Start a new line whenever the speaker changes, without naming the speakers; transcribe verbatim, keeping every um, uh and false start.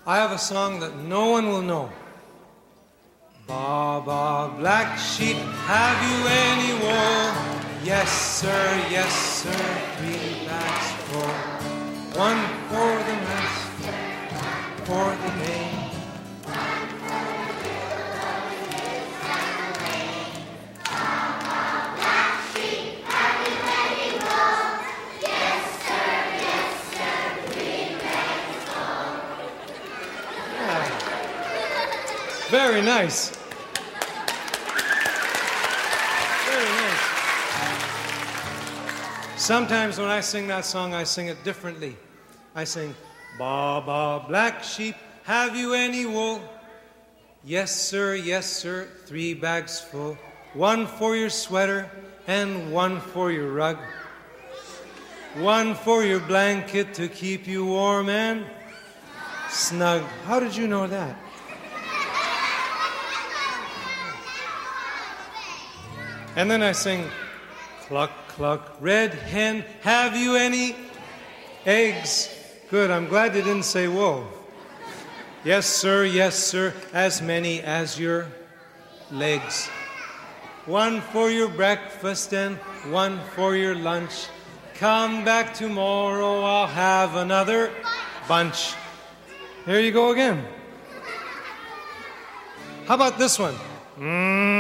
I have a song that no one will know. Ba, ba, black sheep, have you any wool? Yes, sir, yes, sir, three bags full. One for the mast, for the main. Very nice. Very nice. Sometimes when I sing that song, I sing it differently. I sing, ba, ba, black sheep, have you any wool? Yes, sir, yes, sir, three bags full. One for your sweater and one for your rug. One for your blanket to keep you warm and snug. How did you know that? And then I sing, cluck, cluck, red hen, have you any eggs? Good, I'm glad you didn't say wool. Yes, sir, yes, sir, as many as your legs. One for your breakfast and one for your lunch. Come back tomorrow, I'll have another bunch. Here you go again. How about this one? Mm.